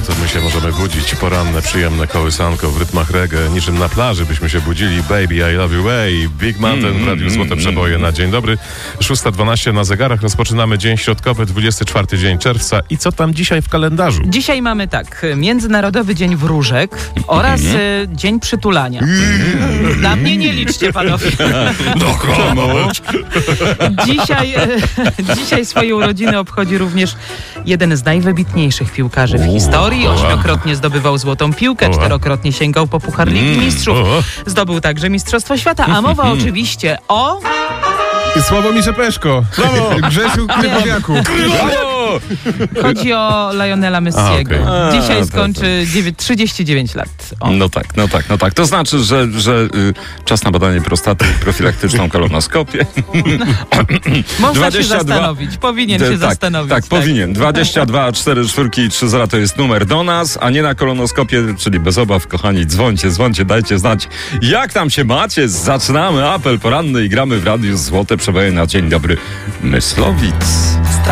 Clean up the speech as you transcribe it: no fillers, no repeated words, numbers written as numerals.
to my się możemy budzić. Poranne, przyjemne kołysanko w rytmach reggae. Niczym na plaży byśmy się budzili. Baby, I love you way. Big Mountain w Radiu Złote Przeboje na dzień dobry. 6:12 na zegarach. Rozpoczynamy dzień środkowy, 24 dzień czerwca. I co tam dzisiaj w kalendarzu? Dzisiaj mamy tak, Międzynarodowy Dzień Wróżek oraz Dzień Przytulania. Na mnie nie liczcie, panowie. No komu? Dzisiaj swoje urodziny obchodzi również jeden z najwybitniejszych piłkarzy w historii. 8-krotnie zdobywał złotą piłkę, 4-krotnie sięgał po Puchar Ligi Mistrzów. Zdobył także Mistrzostwo Świata, a mowa oczywiście o... Sławomirze Peszko. Grzesiu Krychowiaku. Chodzi o Lionela Messiego. Okay. Dzisiaj skończy 39 lat. O. No tak. To znaczy, że czas na badanie prostaty i profilaktyczną kolonoskopię. Można się zastanowić. Powinien się zastanowić. Tak, powinien. 22 4 4 3 0 to jest numer do nas, a nie na kolonoskopię, czyli bez obaw, kochani, dzwońcie, dajcie znać, jak tam się macie. Zaczynamy apel poranny i gramy w Radiu Złote Przeboje na dzień dobry Myslowic.